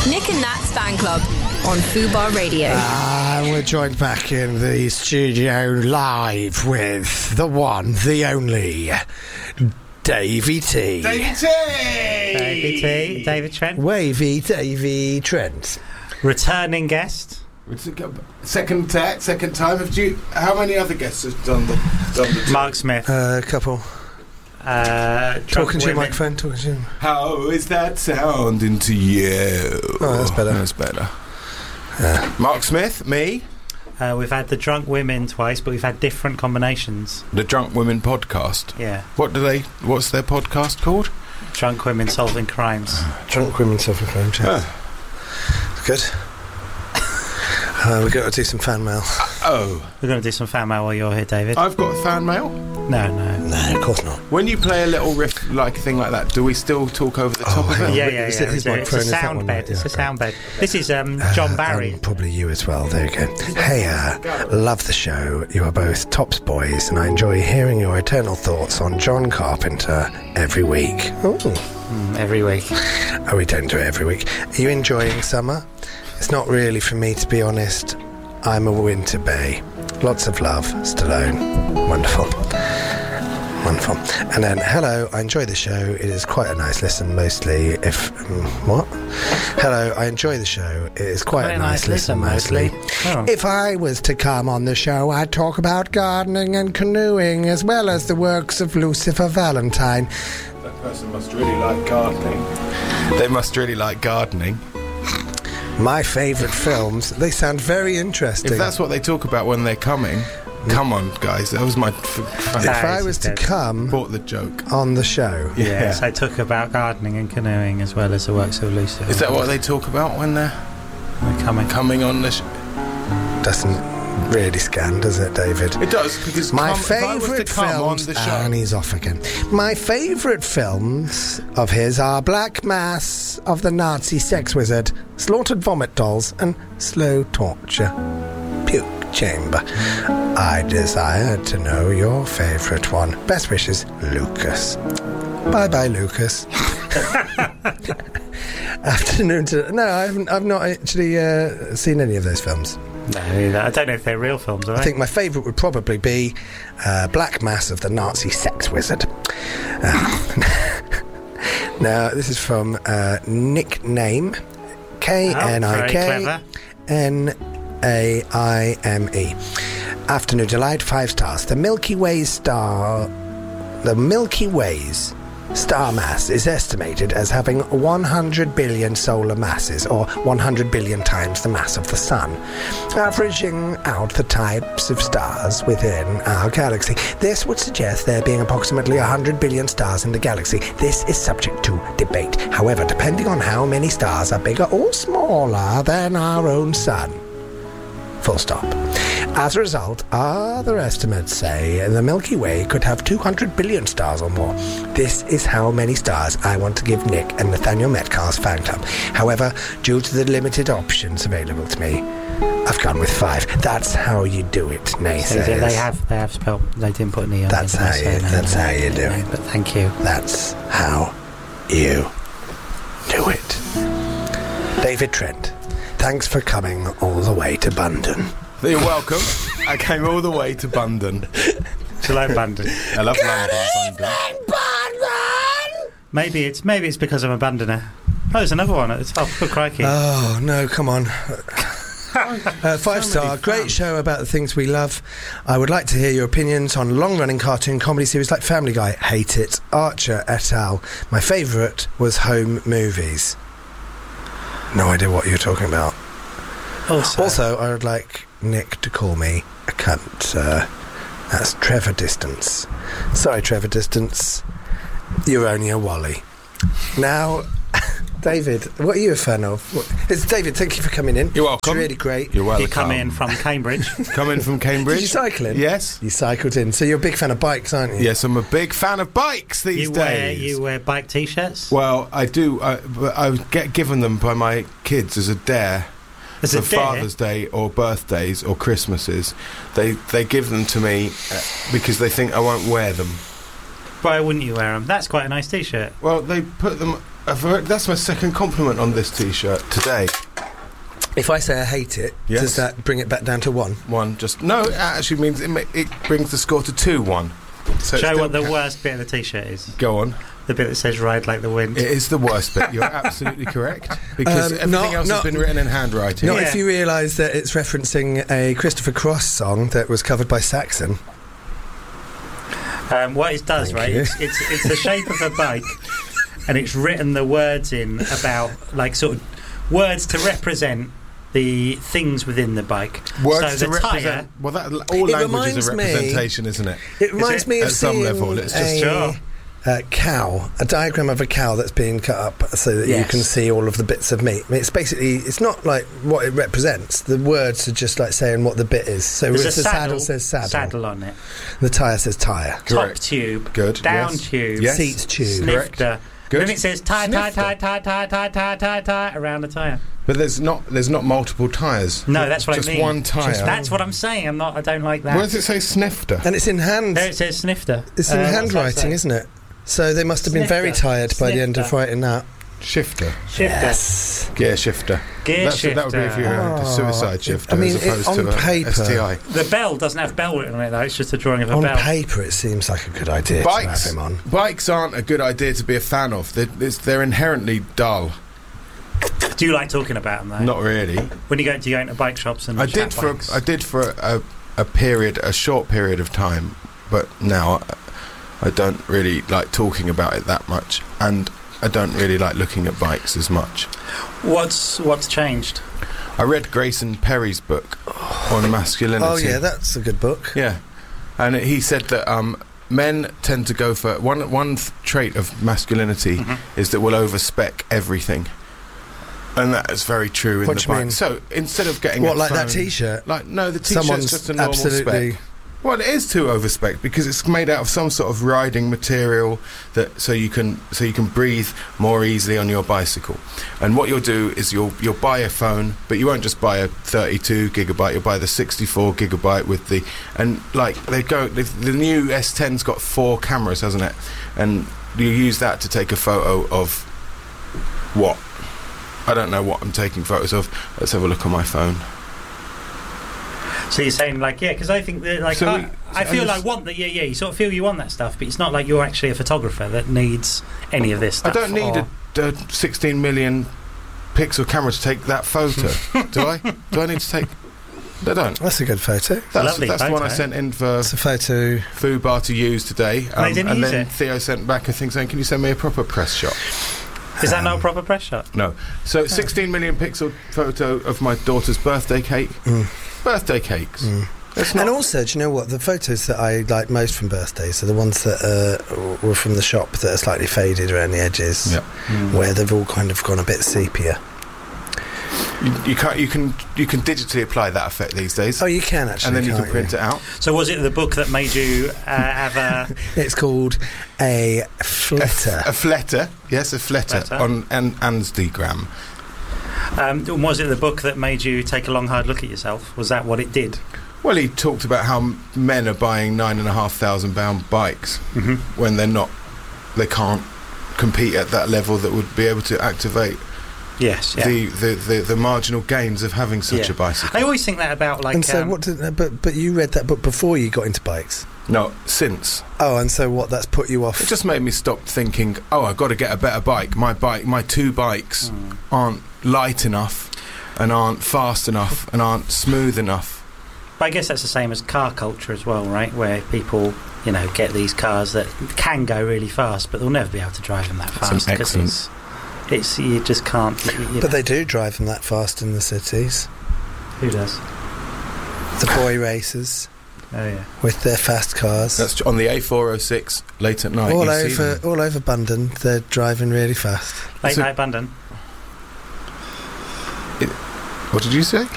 Nick and Nat's Fan Club on Fubar Radio. We're joined back in the studio live with the one, the only, Davey T. Davey T! Davey T. David Trent. Wavy Davey Trent. Returning guest. Second time. How many other guests have done the Mark Smith. A couple. Talking to your women. microphone, talking to you. How is that sounding to you? Oh, that's better. That's better. Mark Smith, me. We've had the Drunk Women twice, but we've had different combinations. The Drunk Women podcast. Yeah. What's their podcast called? Drunk Women Solving Crimes. Drunk women suffering crimes. Yeah. Good. We've got to do some fan mail. We're going to do some fan mail while you're here, David. I've got fan mail. No, of course not. When you play a little riff like a thing like that, do we still talk over the top of it? Yeah. Is it his It's microphone? a Is that sound one? bed. Yeah, It's a okay. sound bed. This is John Barry. Probably you as well. There you go. Hey, love the show. You are both tops boys, and I enjoy hearing your eternal thoughts on John Carpenter every week. Every week. Oh, we don't do it every week. Are you enjoying summer? It's not really for me, to be honest. I'm a winter bay. Lots of love, Stallone. Wonderful. And then, hello, I enjoy the show. It is quite a nice listen, mostly Hello, I enjoy the show. It is quite a nice listen, mostly. Oh. If I was to come on the show, I'd talk about gardening and canoeing, as well as the works of Lucifer Valentine. That person must really like gardening. They must really like gardening. My favourite films, they sound very interesting. If that's what they talk about when they're coming, come on, guys. That was my... If I was to come bought the joke. on the show... Yes, I talk about gardening and canoeing as well as the works of Lucifer. Is that what they talk about when they're coming on the show? Doesn't really scan, does it, David? It does, because my if I was to favourite come on films... the show... And he's off again. My favourite films of his are Black Mass of the Nazi Sex Wizard, Slaughtered Vomit Dolls, and Slow Torture Puke Chamber. I desire to know your favourite one. Best wishes, Lucas. Bye-bye, Lucas. Afternoon to... No, I've not actually seen any of those films. No, I don't know if they're real films, are they? I think my favourite would probably be Black Mass of the Nazi Sex Wizard. Now, this is from Nickname, KNIKNAIME. Afternoon Delight, 5 stars. The Milky Way's star mass is estimated as having 100 billion solar masses, or 100 billion times the mass of the Sun, averaging out the types of stars within our galaxy. This would suggest there being approximately 100 billion stars in the galaxy. This is subject to debate. However, depending on how many stars are bigger or smaller than our own Sun. Full stop. As a result, other estimates say the Milky Way could have 200 billion stars or more. This is how many stars I want to give Nick and Nathaniel Metcalf's fan club. However, due to the limited options available to me, I've gone with 5. That's how you do it, naysayers. They have spelled. They didn't put an E on it. That's how you do it. But thank you. That's how you do it. David Trent, thanks for coming all the way to Bundon. You're welcome. I came all the way to Bundon. To like Bandon. I love London. Maybe it's because I'm a Bandoner. Oh, there's another one at the top. Oh, crikey. Oh, no, come on. 5-star, great show about the things we love. I would like to hear your opinions on long-running cartoon comedy series like Family Guy. Hate it. Archer et al. My favourite was Home Movies. No idea what you're talking about. Also, I would like Nick to call me a cunt. That's Trevor Distance. Sorry, Trevor Distance. You're only a Wally. Now, David, what are you a fan of? It's David, thank you for coming in. You're welcome. It's really great. You're welcome. You come in from Cambridge. Come in from Cambridge. Did you cycle in? Yes. You cycled in. So you're a big fan of bikes, aren't you? Yes, I'm a big fan of bikes these days. You wear bike T-shirts? Well, I do. But I get given them by my kids as a dare. As a for dare? Father's Day or birthdays or Christmases. They give them to me because they think I won't wear them. Why wouldn't you wear them? That's quite a nice T-shirt. Well, they put them... that's my second compliment on this T-shirt today. If I say I hate it, does that bring it back down to 1? 1, no, it actually means it brings the score to 2-1. So show what the worst bit of the T-shirt is. Go on. The bit that says "Ride like the wind." It is the worst bit. You're absolutely correct, because everything else has been written in handwriting. Not if you realise that it's referencing a Christopher Cross song that was covered by Saxon. What it does, it's the shape of a bike, and it's written the words in about like sort of words to represent the things within the bike. Words so to tyre, represent. Well, all language is a representation, isn't it? It reminds me of at some level. It's just cow, a diagram of a cow that's being cut up so that you can see all of the bits of meat. I mean, it's basically, it's not like what it represents. The words are just like saying what the bit is. So there's the saddle says saddle on it. The tyre says tyre. Top tube. Good. Down tube. Yes. Seat tube. Snifter. Good. Then it says tie around the tyre. But there's not multiple tyres. No, that's what I mean. Just one tyre. That's what I'm saying. I don't like that. Where does it say snifter? And it's in hand. There it says snifter. It's in handwriting, isn't it? So they must have been very tired by the end of writing that. Shifter. Yes. Gear shifter. Shifter. That would be if you had a suicide shifter, I mean, as opposed on to paper, a STI. The bell doesn't have bell written on it, though. It's just a drawing of a bell. On paper, it seems like a good idea to have him on. Bikes aren't a good idea to be a fan of. They're inherently dull. Do you like talking about them, though? Not really. When do you go into bike shops and I did for a short period of time, but now I don't really like talking about it that much, and I don't really like looking at bikes as much. What's changed? I read Grayson Perry's book on masculinity. Oh yeah, that's a good book. Yeah, and he said that men tend to go for one trait of masculinity is that we'll overspec everything. And that is very true in the bike. So instead of getting that T-shirt? No, the T-shirt's just a normal spec. Well, it is too overspec because it's made out of some sort of riding material so you can breathe more easily on your bicycle. And what you'll do is you'll buy a phone, but you won't just buy a 32 gigabyte. You'll buy the 64 gigabyte with the the new S10's got 4 cameras, hasn't it? And you use that to take a photo of what? I don't know what I'm taking photos of. Let's have a look on my phone. So you're saying, because I think that, you sort of feel you want that stuff, but it's not like you're actually a photographer that needs any of this stuff. I don't need a 16 million pixel camera to take that photo, do I? Do I need to take... I don't. That's a good photo. That's the one I sent in for it's a photo Fubar to use today. And then Theo sent back a thing saying, can you send me a proper press shot? Is that not a proper press shot? No. So 16 million pixel photo of my daughter's birthday cake. Birthday cakes. And also, do you know what? The photos that I like most from birthdays are the ones that were from the shop that are slightly faded around the edges, where they've all kind of gone a bit sepia. You can digitally apply that effect these days. Oh, you can actually, and then you can print it out. So was it the book that made you have a? It's called a fletter. A fletter, yes, a fletter on an Instagram. Was it the book that made you take a long, hard look at yourself? Was that what it did? Well, he talked about how men are buying £9,500 bikes when they can't compete at that level that would be able to activate. Yes, the marginal gains of having such a bicycle. I always think that about And so but you read that book before you got into bikes? No, since. Oh, and so what? That's put you off. It just made me stop thinking. Oh, I've got to get a better bike. My 2 bikes aren't light enough, and aren't fast enough, and aren't smooth enough. But I guess that's the same as car culture as well, right? Where people, get these cars that can go really fast, but they'll never be able to drive them that fast because it's you just can't. But they do drive them that fast in the cities. Who does? The boy racers. Oh yeah, with their fast cars. That's on the A406 late at night. All over Bundon, they're driving really fast. Late night Bundon. What did you say?